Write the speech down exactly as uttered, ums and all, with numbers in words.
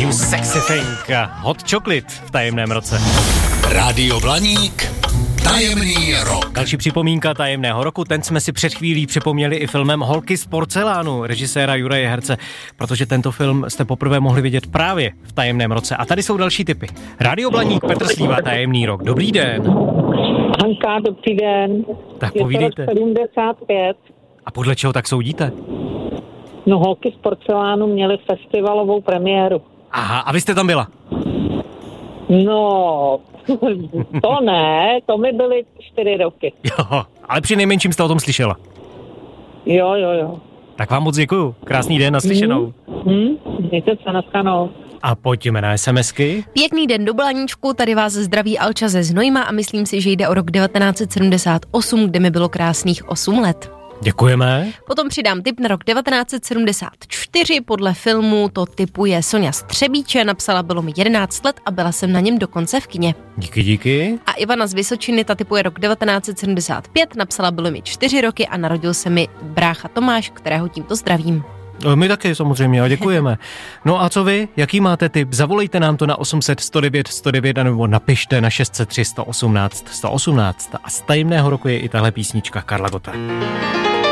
You Sexy Thing, Hot Chocolate v tajemném roce. Rádio Blaník, tajemný rok. Další připomínka tajemného roku, ten jsme si před chvílí připomněli i filmem Holky z porcelánu režiséra Juraje Herce, protože tento film jste poprvé mohli vidět právě v tajemném roce. A tady jsou další tipy. Rádio Blaník, Petr Slíva, tajemný rok. Dobrý den. Hanka, dobrý den. Tak je povídejte. To rok sedmdesát pět. A podle čeho tak soudíte? No, Holky z porcelánu měly festivalovou premiéru. Aha, a vy jste tam byla? No, to ne, to mi byly čtyři roky. Jo, ale při nejmenším jste o tom slyšela. Jo, jo, jo. Tak vám moc děkuju. Krásný den, naslyšenou. Hmm, hmm, mějte se, naschledanou. A pojďme na SMSky. Pěkný den do Blaníčku, tady vás zdraví Alča ze Znojma a myslím si, že jde o rok devatenáct set sedmdesát osm, kde mi bylo krásných osm let. Děkujeme. Potom přidám tip na rok devatenáct set sedmdesát čtyři, podle filmu to tipuje Sonja Střebíče, napsala bylo mi jedenáct let a byla jsem na něm dokonce v kině. Díky, díky. A Ivana z Vysočiny, ta tipuje rok devatenáct set sedmdesát pět, napsala bylo mi čtyři roky a narodil se mi brácha Tomáš, kterého tímto zdravím. My taky samozřejmě a děkujeme. No a co vy? Jaký máte tip? Zavolejte nám to na osm set sto devět sto devět nebo napište na šest set tři sto osmnáct sto osmnáct. A z tajemného roku je i tahle písnička Karla Gotta.